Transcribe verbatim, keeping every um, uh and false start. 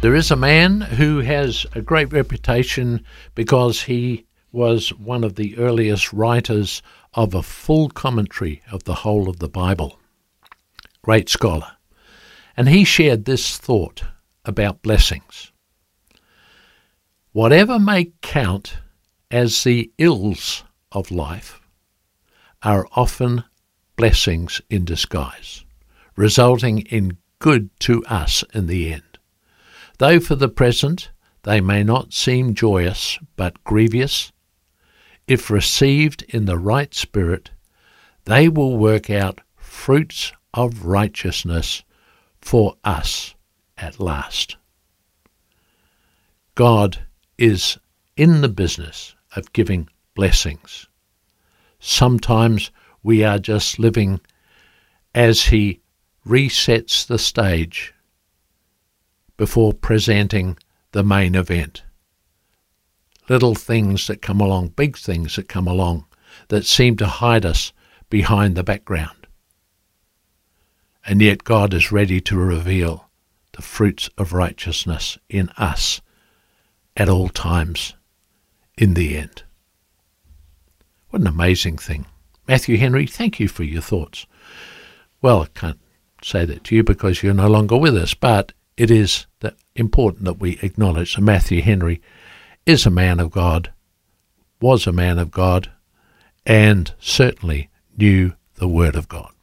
There is a man who has a great reputation because he was one of the earliest writers of a full commentary of the whole of the Bible. Great scholar. And he shared this thought about blessings. Whatever may count as the ills of life are often blessings in disguise, resulting in good to us in the end. Though for the present they may not seem joyous but grievous, if received in the right spirit, they will work out fruits of righteousness for us at last. God is in the business of giving blessings. Sometimes we are just living as he resets the stage before presenting the main event. Little things that come along, big things that come along, that seem to hide us behind the background. And yet God is ready to reveal the fruits of righteousness in us at all times in the end. What an amazing thing. Matthew Henry, thank you for your thoughts. Well, I can't say that to you because you're no longer with us, but it is that important that we acknowledge that Matthew Henry is a man of God, was a man of God, and certainly knew the Word of God.